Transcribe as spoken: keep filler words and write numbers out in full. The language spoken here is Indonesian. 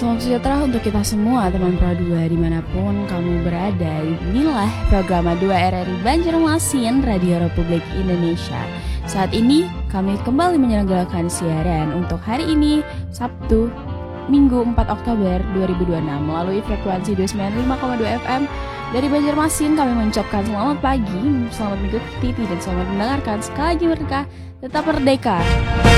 Salam sejahtera untuk kita semua teman Pro dua dimanapun kamu berada. Inilah program dua R R I Banjarmasin Radio Republik Indonesia. Saat ini kami kembali menyelenggarakan siaran untuk hari ini Sabtu Minggu empat Oktober dua ribu dua puluh enam melalui frekuensi dua ratus sembilan puluh lima koma dua F M dari Banjarmasin. Kami mengucapkan selamat pagi, selamat mengikuti dan selamat mendengarkan. Sekali lagi merdeka, tetap merdeka.